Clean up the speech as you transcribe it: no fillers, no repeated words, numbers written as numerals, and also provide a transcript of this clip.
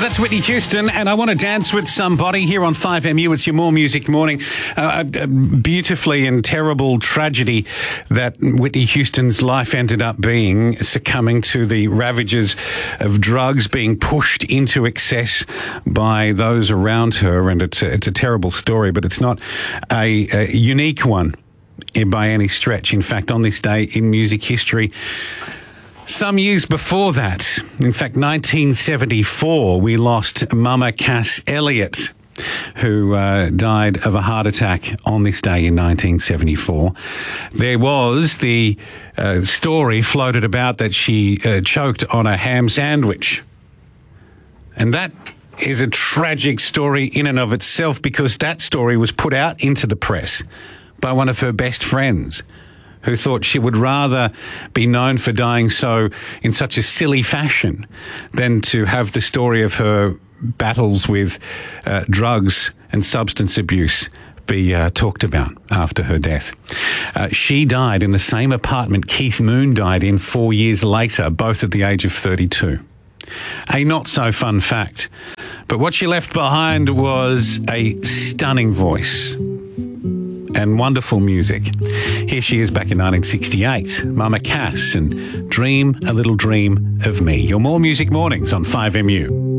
That's Whitney Houston, and I Want to Dance with Somebody here on 5MU. It's your More Music Morning. A beautifully and terrible tragedy that Whitney Houston's life ended up being, succumbing to the ravages of drugs, being pushed into excess by those around her. And it's a terrible story, but it's not a unique one by any stretch. In fact, on this day in music history, some years before that, in fact, 1974, we lost Mama Cass Elliot, who died of a heart attack on this day in 1974. There was the story floated about that she choked on a ham sandwich. And that is a tragic story in and of itself, because that story was put out into the press by one of her best friends, who thought she would rather be known for dying so in such a silly fashion than to have the story of her battles with drugs and substance abuse be talked about after her death. She died in the same apartment Keith Moon died in 4 years later, both at the age of 32. A not-so-fun fact. But what she left behind was a stunning voice and wonderful music. Here she is back in 1968, Mama Cass and Dream a Little Dream of Me. Your More Music Mornings on 5MU.